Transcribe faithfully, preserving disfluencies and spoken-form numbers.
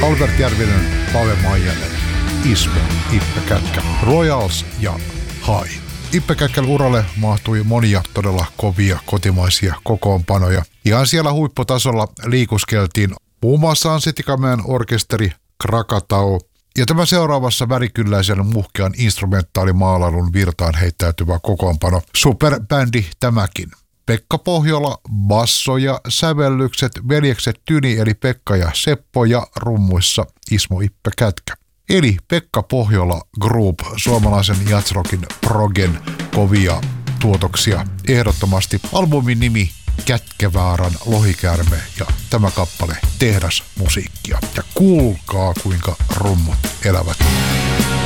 Albert Järvinen, Pave Maijanen, Ismo, Ippe Kätkä, Royals ja Hai. Ippe Kätkän uralle mahtui monia todella kovia kotimaisia kokoonpanoja. Ihan siellä huipputasolla liikuskeltiin muun muassa Ansitikamäen orkesteri, Krakatau ja tämä seuraavassa värikylläisen muhkean instrumentaalimaalailun virtaan heittäytyvä kokoonpano. Superbändi tämäkin. Pekka Pohjola, basso ja sävellykset, veljekset Tyni eli Pekka ja Seppo ja rummuissa Ismo Ippe Kätkä. Eli Pekka Pohjola Group, suomalaisen jazzrockin progen kovia tuotoksia. Ehdottomasti albumin nimi Kätkevaaran lohikäärme ja tämä kappale Tehdasmusiikkia. Ja kuulkaa kuinka rummut elävät.